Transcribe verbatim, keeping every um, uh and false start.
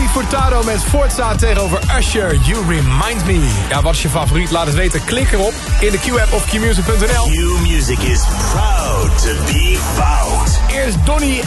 Furtado met Forza tegenover Usher, You Remind Me. Ja, wat is je favoriet? Laat het weten. Klik erop in de Q-app of Q music punt n l. Q Music is proud to be fout. Eerst Donny